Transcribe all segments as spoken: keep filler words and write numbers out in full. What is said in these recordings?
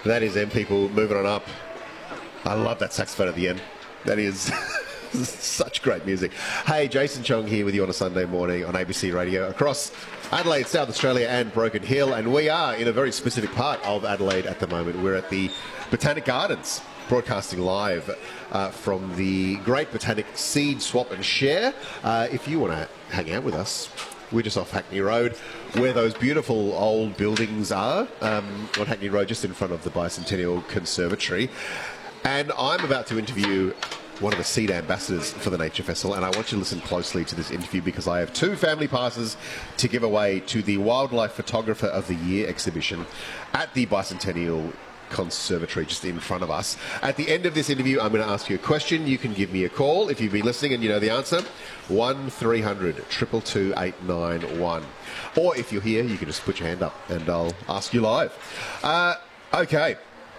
That is M People moving on up. I love that saxophone at the end. That is such great music. Hey, Jason Chong here with you on a Sunday morning on A B C Radio across Adelaide, South Australia and Broken Hill. And we are in a very specific part of Adelaide at the moment. We're at the Botanic Gardens, broadcasting live uh, from the Great Botanic Seed Swap and Share. Uh, if you want to hang out with us, we're just off Hackney Road, where those beautiful old buildings are, um, on Hackney Road, just in front of the Bicentennial Conservatory. And I'm about to interview one of the seed ambassadors for the Nature Festival, and I want you to listen closely to this interview because I have two family passes to give away to the Wildlife Photographer of the Year exhibition at the Bicentennial Conservatory just in front of us. At the end of this interview, I'm going to ask you a question. You can give me a call if you've been listening and you know the answer. one three hundred, two two two, eight nine one. Or if you're here, you can just put your hand up and I'll ask you live. Uh, okay.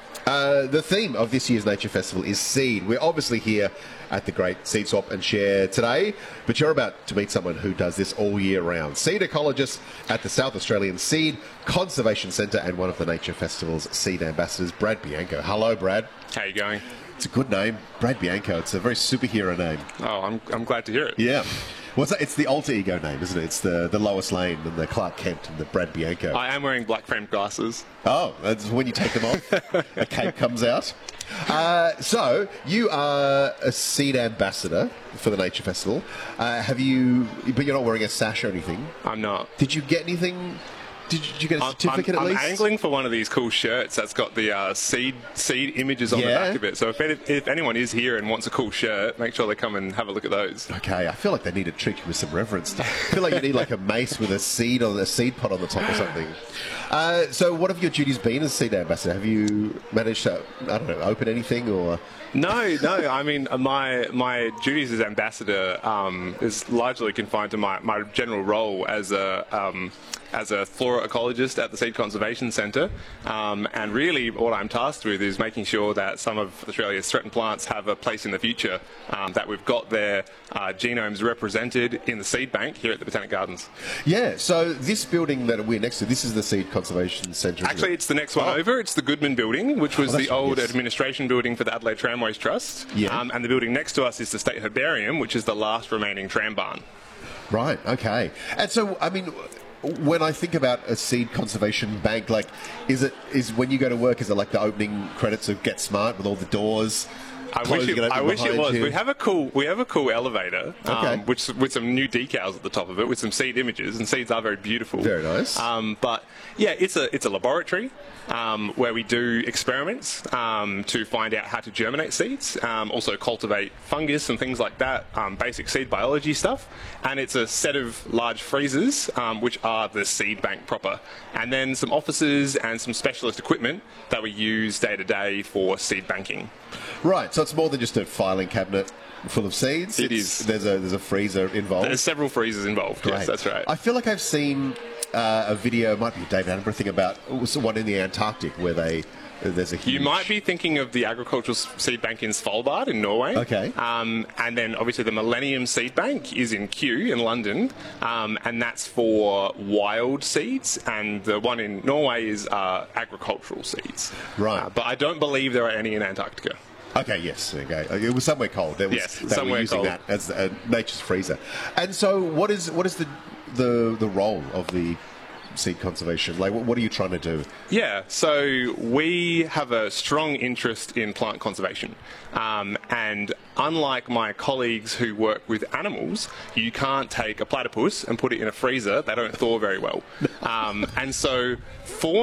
Uh, the theme of this year's Nature Festival is seed. We're obviously here at the Great Seed Swap and Share today, but you're about to meet someone who does this all year round. Seed ecologist at the South Australian Seed Conservation Centre and one of the Nature Festival's seed ambassadors, Brad Bianco. Hello, Brad. How you going? It's a good name, Brad Bianco. It's a very superhero name. Oh, I'm, I'm glad to hear it. Yeah. What's that? It's the alter ego name, isn't it? It's the, the Lois Lane and the Clark Kent and the Brad Bianco. I am wearing black framed glasses. Oh, that's when you take them off, a cape comes out. Uh, so, you are a seed ambassador for the Nature Festival. Uh, have you, but you're not wearing a sash or anything? I'm not. Did you get anything? Did you, did you get a certificate I'm, I'm, at least? I'm angling for one of these cool shirts that's got the uh, seed seed images on Yeah. the back of it. So if, any, if anyone is here and wants a cool shirt, make sure they come and have a look at those. Okay, I feel like they need to treat you with some reverence. I feel like you need like a mace with a seed on a seed pod on the top or something. Uh, so what have your duties been as seed ambassador? Have you managed to, I don't know, open anything or? No, no. I mean, my my duties as ambassador um, is largely confined to my, my general role as a um, as a flora ecologist at the Seed Conservation Centre. Um, and really, what I'm tasked with is making sure that some of Australia's threatened plants have a place in the future. Um, that we've got their uh, genomes represented in the seed bank here at the Botanic Gardens. Yeah. So this building that we're next to, this is the Seed Conservation Centre. Actually, it's the next one oh. over. It's the Goodman Building, which was oh, the old yes. administration building for the Adelaide Tramways Trust. Yeah. Um, and the building next to us is the State Herbarium, which is the last remaining tram barn. Right, okay. And so, I mean, when I think about a seed conservation bank, like, is it, is when you go to work, is it like the opening credits of Get Smart with all the doors? I wish it, I wish it was. You? We have a cool, we have a cool elevator, um, okay. which with some new decals at the top of it, with some seed images, and seeds are very beautiful. Very nice. Um, but yeah, it's a it's a laboratory um, where we do experiments um, to find out how to germinate seeds, um, also cultivate fungus and things like that, um, basic seed biology stuff. And it's a set of large freezers, um, which are the seed bank proper, and then some offices and some specialist equipment that we use day to day for seed banking. Right, so it's more than just a filing cabinet full of seeds. It it's, is. There's a there's a freezer involved. There's several freezers involved. Great. Yes, that's right. I feel like I've seen uh, a video, it might be a David Attenborough thing, about one in the Antarctic where they there's a huge... You might be thinking of the agricultural seed bank in Svalbard in Norway. Okay. Um, and then obviously the Millennium Seed Bank is in Kew in London, um, and that's for wild seeds, and the one in Norway is uh, agricultural seeds. Right. Uh, but I don't believe there are any in Antarctica. Okay, yes, okay. It was somewhere cold. There was, Yes, they somewhere were using cold. that as a nature's freezer. And so, what is what is the the the role of the seed conservation? Like, what, what are you trying to do? Yeah, so we have a strong interest in plant conservation. Um, and unlike my colleagues who work with animals, you can't take a platypus and put it in a freezer. They don't thaw very well. Um, and so, for